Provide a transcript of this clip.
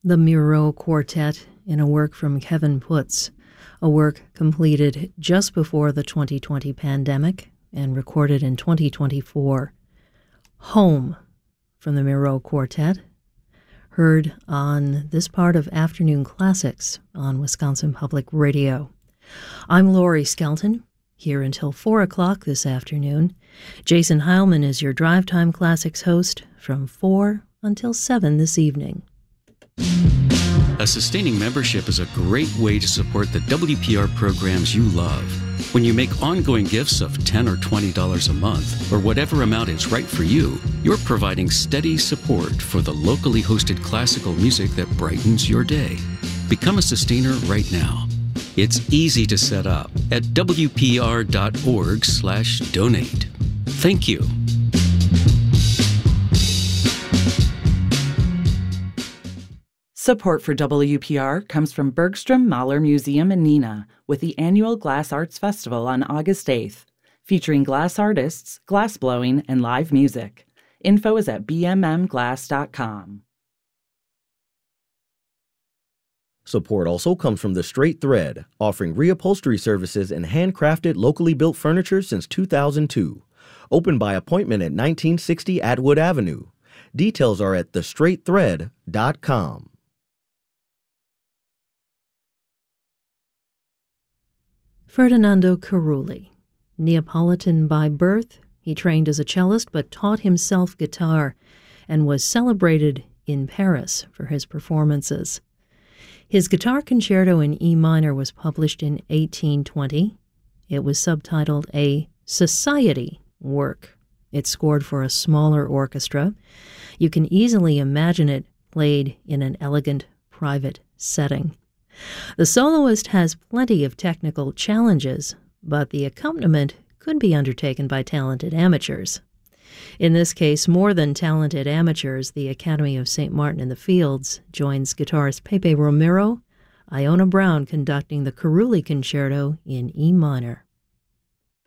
The Miro Quartet in a work from Kevin Putz, a work completed just before the 2020 pandemic and recorded in 2024. Home from the Miro Quartet, heard on this part of Afternoon Classics on Wisconsin Public Radio. I'm Lori Skelton, here until 4 o'clock this afternoon. Jason Heilman is your Drive Time Classics host from 4 until 7 this evening. A sustaining membership is a great way to support the WPR programs you love. When you make ongoing gifts of $10 or $20 a month, or whatever amount is right for you, you're providing steady support for the locally hosted classical music that brightens your day. Become a sustainer right now. It's easy to set up at wpr.org/donate. Thank you. Support for WPR comes from Bergstrom Mahler Museum in Neenah with the annual Glass Arts Festival on August 8th, featuring glass artists, glass blowing, and live music. Info is at bmmglass.com. Support also comes from The Straight Thread, offering reupholstery services and handcrafted, locally built furniture since 2002. Open by appointment at 1960 Atwood Avenue. Details are at thestraightthread.com. Ferdinando Carulli. Neapolitan by birth, he trained as a cellist but taught himself guitar and was celebrated in Paris for his performances. His guitar concerto in E minor was published in 1820. It was subtitled a society work. It scored for a smaller orchestra. You can easily imagine it played in an elegant, private setting. The soloist has plenty of technical challenges, but the accompaniment could be undertaken by talented amateurs. In this case, more than talented amateurs, the Academy of St. Martin in the Fields joins guitarist Pepe Romero, Iona Brown conducting the Carulli Concerto in E minor.